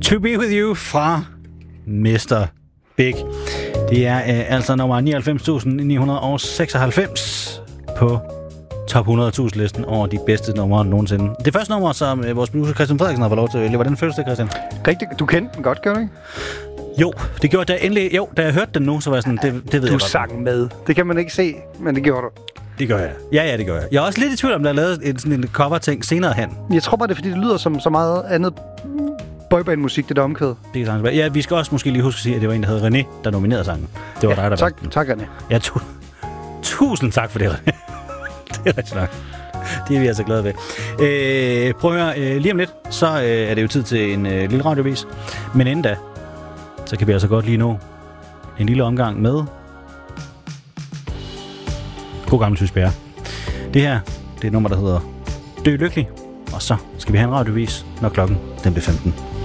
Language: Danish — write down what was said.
To Be With You fra Mr. Big. Det er altså nummer 99.996 på top 100.000-listen over de bedste numre nogensinde. Det første nummer, som vores producer Christian Frederiksen har fået lov til at vælge. Hvordan føles det, Christian? Rigtigt. Du kendte den godt, gør du ikke? Jo, det gjorde jeg endelig. Jo, da jeg hørte den nu, så var jeg sådan, det ved jeg godt. Du sang med. Det kan man ikke se, men det gjorde du. Det gør jeg. Ja, det gør jeg. Jeg er også lidt i tvivl om, der er lavet sådan en cover-ting senere hen. Jeg tror bare, det er, fordi det lyder som så meget andet boyband-musik, det der omkvæd. Det er ja, vi skal også måske lige huske at sige, at det var en, der hed René, der nominerede sangen. Det var dig, der tak, tak, René. Ja, tusind tak for det, René. Det er rigtig nok. Det er vi altså glade ved. Prøv at høre, lige om lidt, så er det jo tid til en lille radiovis. Men inden da, så kan vi altså godt lige nå en lille omgang med god gammel Tys Bjerre. Det her, det er et nummer, der hedder Dø Lykkelig. Og så skal vi have en radiovis, når klokken den bliver 15.